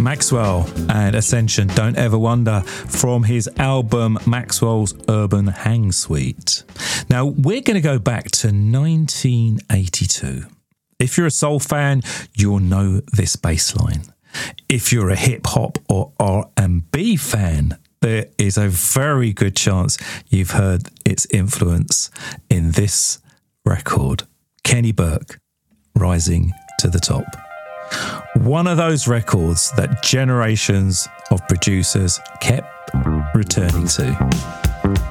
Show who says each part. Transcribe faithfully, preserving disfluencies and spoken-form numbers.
Speaker 1: Maxwell and Ascension, Don't Ever Wonder, from his album Maxwell's Urban Hang Suite. Now, we're going to go back to nineteen eighty-two. If you're a soul fan, you'll know this bass line. If you're a hip-hop or R and B fan, there is a very good chance you've heard its influence in this record. Kenny Burke, Rising to the Top. One of those records that generations of producers kept returning to.